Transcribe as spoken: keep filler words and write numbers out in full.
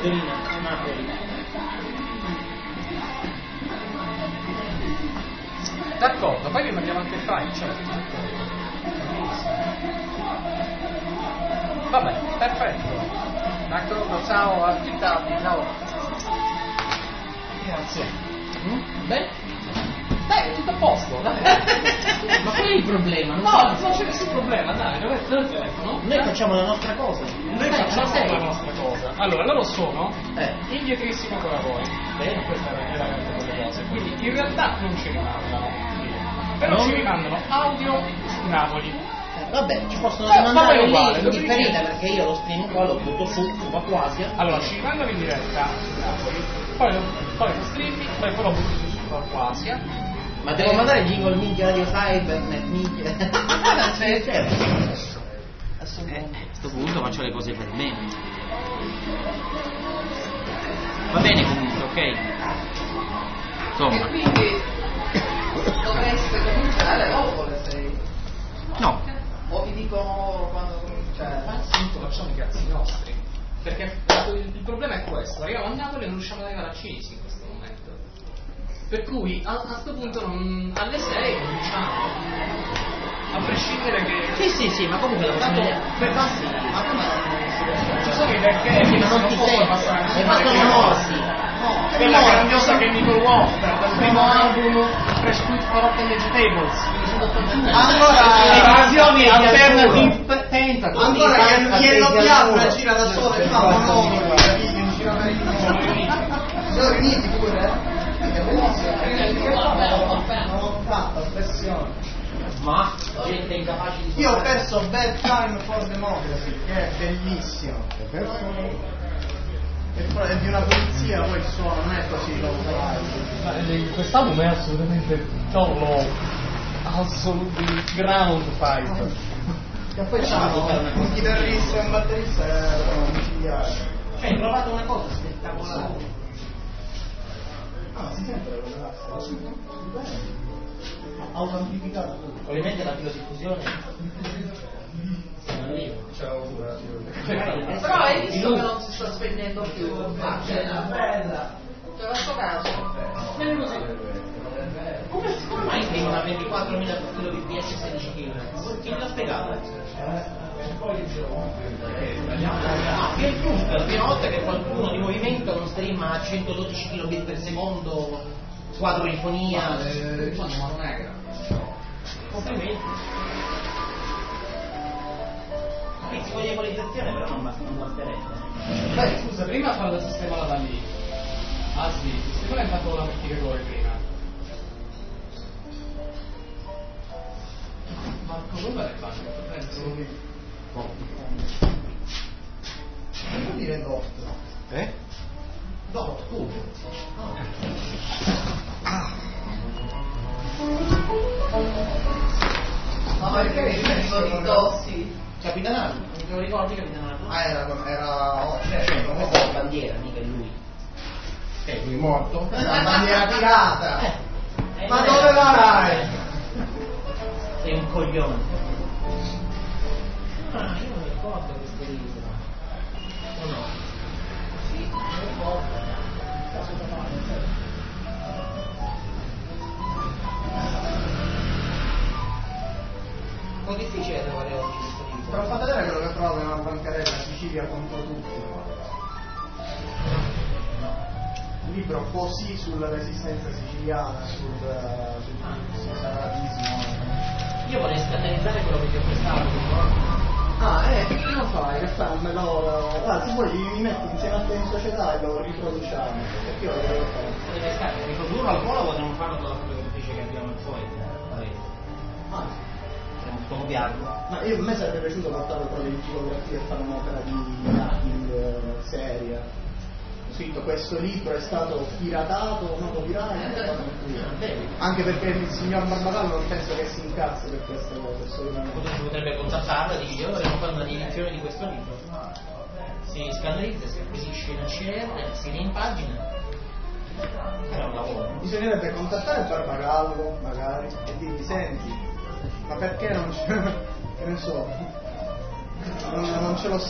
Torino, Napoli. D'accordo, poi vi mandiamo anche il file, certo. Va bene, perfetto. D'accordo, ciao, a più tardi, ciao. Grazie. Mm? Beh? Dai, è tutto a posto, dai. Ma qual è il problema? Non No, non c'è nessun problema, dai, dove è il telefono? Noi facciamo la nostra cosa. Noi Dai, facciamo sei. la nostra cosa. Allora, loro sono Eh. indietrissimo con la voi. Bene. Questa è la realtà delle cose. Quindi in realtà non ci rimandano. Però Non? ci rimandano audio su Napoli. Eh, vabbè, ci possono Eh, rimandare vabbè, lì uguale, in dopodiché- differita perché io lo stream qua l'ho butto su, su Vacuasia. Allora, ci rimandano in diretta su Napoli, poi lo, poi lo streaming, poi poi lo butto su su Aquasia. Ma devo mandare il jingle minchia Radio Cybernet, minchia. Sì, certo. Eh, a questo punto faccio le cose per me. Va bene comunque, ok? Insomma. E quindi dovreste cominciare dopo le sei. No. O vi dicono quando cominciare. Ma appunto facciamo i cazzi nostri. Perché il, il problema è questo, arriviamo a Napoli e non riusciamo ad arrivare a Cinisi in questo momento. Per cui a questo punto non, alle sei cominciamo. A prescindere che. Sì, sì, sì, ma comunque la Tanto, possiamo per passi, Ma come non ci sono i perché sì, che ma non non ti possono senti. passare E ma sono morti. No, quella no, grandiosa Chemical Warfare dal primo album Fresh Fruit for Rotten Vegetables. Ancora Evasioni Alternative Tentacle. ancora Yellow Piazza gira da solo e fa monogoni. Sono riuniti pure? È bellissimo. Non ho fatto pressione. Ma gente incapace di. Io ho perso Bad Time for Democracy, che è bellissimo. E poi è di una polizia, poi il suono non è così low live. Quest'album è assolutamente low, assolutely ground fight. E poi c'hanno un chitarrista e un batterista che erano omicidiari. Cioè, hai trovato una cosa spettacolare. Ah, si sente la cosa? Sì, bene. Autoamplificato. Ovviamente la filodiffusione. Ciao, Però hai visto che non si sta spegnendo più. Ah, c'è la bella. C'è questo caso. Bene così. Come, come mai prima a ventiquattromila kbps sedici kHz? Chi me l'ha spiegato? Ah, che è giusto, la prima volta che qualcuno di movimento non streama a centododici kilobit per secondo, quadrofonia. Ma non è grave. Complimenti. Pizzico di equalizzazione però non basta, non basterebbe. Beh, scusa, prima fa il sistema la lì. Ah sì, il sistema è fatto l'amplificatore prima. Marco, dove è fatto? Penso. Che vuol dire dot? Eh? Dot, tu. Ma perché hai messo di dossi? Capitanato, non te lo ricordi Capitanato? Ah, era, era oh, Cioè, certo, questa è la bandiera, mica è lui. è lui morto? La bandiera pirata! Eh, Ma eh, dove vai? Sei un coglione. Ah, io non ricordo questo libro. O no? Sì, non ricordo. Un po' difficile trovare oggi questo libro. Te l'ho fatto vedere quello che ho trovato in una bancarella Sicilia contro tutti. Un libro così sulla resistenza siciliana, sul, sul, sul separatismo. Io vorrei scandalizzare quello che ti ho prestato. Ah, eh, che lo fai? Che fai? Me lo... Guarda, se vuoi mi metti insieme a te in società e lo riproduciamo. Perché io lo devo fare. Deve stare, riprodurlo al volo potremmo farlo con la fotografice che abbiamo al foglio. Ah, Potremmo fotocopiarlo. ma io, a me sarebbe piaciuto portarlo con le tipografie e fare un'opera di hacking eh, seria. Scritto questo libro è stato piratato, no copyright, anche perché il signor Barbagallo non penso che si incazzi per queste cose, assolutamente. Potrebbe, potrebbe contattarlo e dire io vorremmo fare una riedizione di questo libro. Si scandalizza, si acquisisce in C R, si rimpagina. Era un lavoro. Bisognerebbe contattare il Barbagallo magari e dirgli senti, ma perché non c'è, che ne so, non, non ce lo